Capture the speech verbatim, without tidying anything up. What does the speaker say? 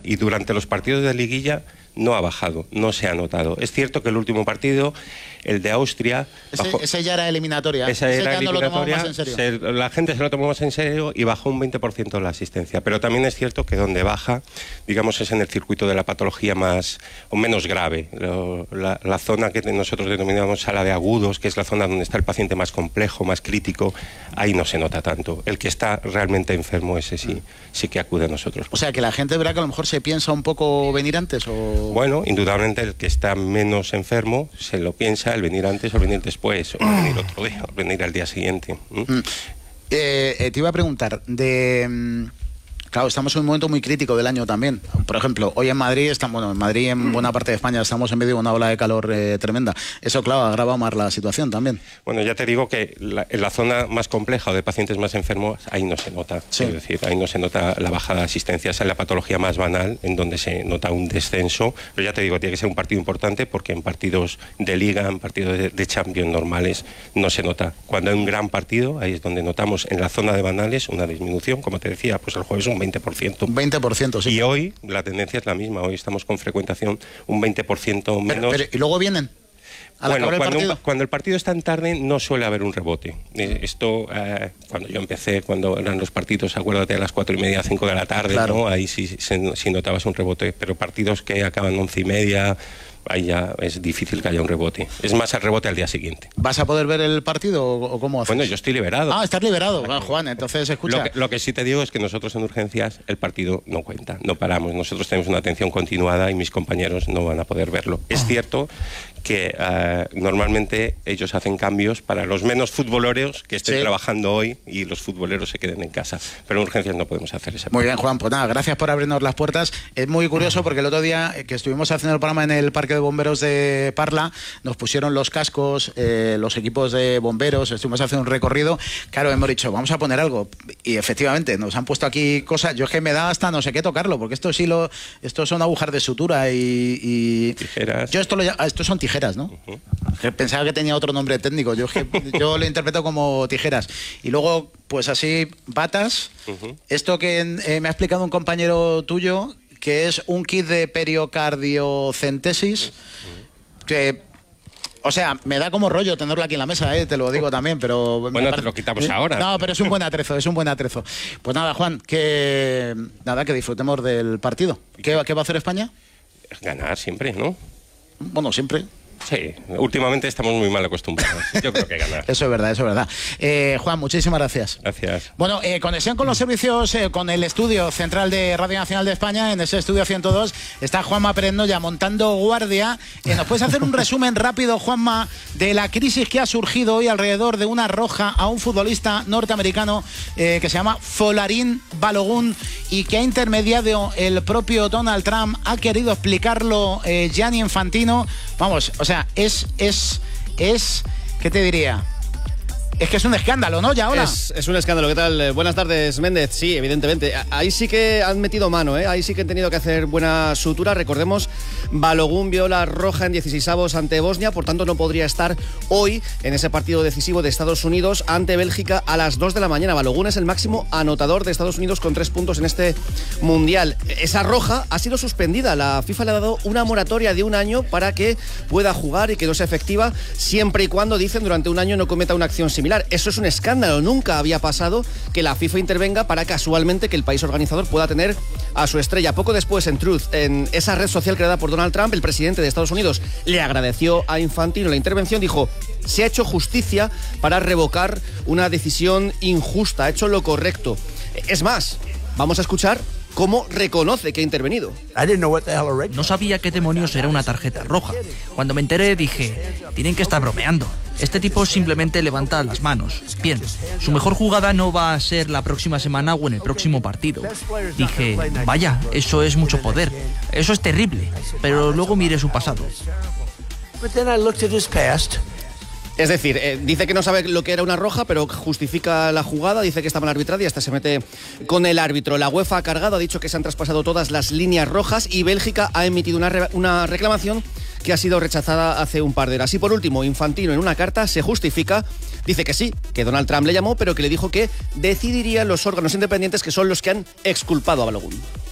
y durante los partidos de liguilla no ha bajado, no se ha notado. Es cierto que el último partido, el de Austria... Ese, bajó, ese ya era eliminatoria. Esa era ese ya eliminatoria, no lo tomamos más en serio. Se, la gente se lo tomó más en serio y bajó un veinte por ciento la asistencia. Pero también es cierto que donde baja, digamos, es en el circuito de la patología más o menos grave. Lo, la, la zona que nosotros denominamos sala de agudos, que es la zona donde está el paciente más complejo, más crítico, ahí no se nota tanto. El que está realmente enfermo, ese sí, sí que acude a nosotros. O sea, que la gente verá que a lo mejor se piensa un poco venir antes o... Bueno, indudablemente el que está menos enfermo se lo piensa el venir antes o el venir después, o el venir otro día, o venir al día siguiente. ¿Mm? Eh, eh, te iba a preguntar, de... Claro, estamos en un momento muy crítico del año también. Por ejemplo, hoy en Madrid, estamos, bueno, en Madrid, en buena parte de España, estamos en medio de una ola de calor eh, tremenda. Eso, claro, agrava más la situación también. Bueno, ya te digo que la, en la zona más compleja o de pacientes más enfermos, ahí no se nota. Sí. Es decir, ahí no se nota la bajada de asistencia. Esa es la patología más banal, en donde se nota un descenso. Pero ya te digo, tiene que ser un partido importante, porque en partidos de Liga, en partidos de, de Champions normales, no se nota. Cuando hay un gran partido, ahí es donde notamos en la zona de banales una disminución, como te decía, pues el jueves un veinte por ciento. veinte por ciento, sí. Y hoy la tendencia es la misma. Hoy estamos con frecuentación un veinte por ciento menos. Pero, pero, ¿y luego vienen? Bueno, el cuando, partido? Un, cuando el partido es tan tarde no suele haber un rebote. Eh, esto, eh, cuando yo empecé, cuando eran los partidos, acuérdate, a las cuatro y media, cinco de la tarde, claro. ¿no? Ahí sí, sí, sí notabas un rebote. Pero partidos que acaban once y media... ahí ya es difícil que haya un rebote. Es más el rebote al día siguiente. ¿Vas a poder ver el partido o cómo haces? Bueno, yo estoy liberado. Ah, estás liberado, ah, Juan, entonces escucha. Lo que, lo que sí te digo es que nosotros en urgencias el partido no cuenta, no paramos. Nosotros tenemos una atención continuada y mis compañeros no van a poder verlo. Es ah. cierto que uh, normalmente ellos hacen cambios para los menos futboleros que estén sí. trabajando hoy y los futboleros se queden en casa. Pero en urgencias no podemos hacer eso. Muy bien, Juan, pues nada, gracias por abrirnos las puertas. Es muy curioso porque el otro día que estuvimos haciendo el programa en el Parque de Bomberos de Parla, nos pusieron los cascos, eh, los equipos de bomberos, estuvimos haciendo un recorrido. Claro, hemos dicho, vamos a poner algo. Y efectivamente, nos han puesto aquí cosas. Yo es que me da hasta no sé qué tocarlo, porque esto sí lo, esto son agujas de sutura y... y tijeras. Yo esto lo esto son tijeras. ¿no? Uh-huh. Pensaba que tenía otro nombre técnico. Yo, yo lo interpreto como tijeras. Y luego, pues así, batas. Uh-huh. Esto que eh, me ha explicado un compañero tuyo, que es un kit de periocardiocentesis, uh-huh. que... O sea, me da como rollo tenerlo aquí en la mesa, ¿eh? Te lo digo también, pero... Bueno, te lo quitamos ahora. No, pero es un buen atrezo, es un buen atrezo. Pues nada, Juan, que nada, que disfrutemos del partido. ¿Qué, qué va a hacer España? Ganar siempre, ¿no? Bueno, siempre. Sí, últimamente estamos muy mal acostumbrados. Yo creo que ganar. Eso es verdad, eso es verdad. Eh, Juan, muchísimas gracias. Gracias. Bueno, eh, conexión con los servicios, eh, con el estudio central de Radio Nacional de España, en ese estudio ciento dos, está Juanma Perendo ya montando guardia. Eh, ¿Nos puedes hacer un resumen rápido, Juanma, de la crisis que ha surgido hoy alrededor de una roja a un futbolista norteamericano eh, que se llama Folarin Balogun y que ha intermediado el propio Donald Trump? Ha querido explicarlo eh, Gianni Infantino. Vamos, o sea, es, es, es, ¿qué te diría? Es que es un escándalo, ¿no? Ya, hola. Es, es un escándalo. ¿Qué tal? Buenas tardes, Méndez. Sí, evidentemente. Ahí sí que han metido mano, ¿eh? Ahí sí que han tenido que hacer buena sutura. Recordemos, Balogun vio la roja en dieciseisavos ante Bosnia, por tanto no podría estar hoy en ese partido decisivo de Estados Unidos ante Bélgica a las dos de la mañana. Balogun es el máximo anotador de Estados Unidos con tres puntos en este Mundial. Esa roja ha sido suspendida. La FIFA le ha dado una moratoria de un año para que pueda jugar y que no sea efectiva siempre y cuando, dicen, durante un año no cometa una acción similar. Eso es un escándalo. Nunca había pasado que la FIFA intervenga para casualmente que el país organizador pueda tener a su estrella. Poco después, en Truth, en esa red social creada por Donald Trump, el presidente de Estados Unidos le agradeció a Infantino la intervención. Dijo: se ha hecho justicia para revocar una decisión injusta, ha hecho lo correcto. Es más, vamos a escuchar cómo reconoce que ha intervenido. No sabía qué demonios era una tarjeta roja. Cuando me enteré dije, tienen que estar bromeando. Este tipo simplemente levanta las manos. Bien, su mejor jugada no va a ser la próxima semana o en el próximo partido. Dije, vaya, eso es mucho poder. Eso es terrible. Pero luego miré su pasado. Es decir, eh, dice que no sabe lo que era una roja, pero justifica la jugada, dice que está mal arbitrada y hasta se mete con el árbitro. La UEFA ha cargado, ha dicho que se han traspasado todas las líneas rojas y Bélgica ha emitido una, re- una reclamación que ha sido rechazada hace un par de horas. Y por último, Infantino en una carta se justifica, dice que sí, que Donald Trump le llamó, pero que le dijo que decidirían los órganos independientes que son los que han exculpado a Balogun.